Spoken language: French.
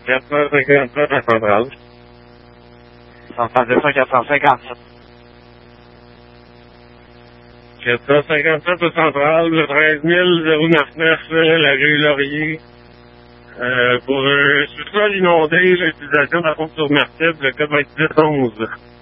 457 à Centrale. Centrale de 457. 457 à Centrale, le 13 099, la rue Laurier. Pour sous-sol inondé, l'utilisation de la pompe sur Mertib, le code va être 10-11.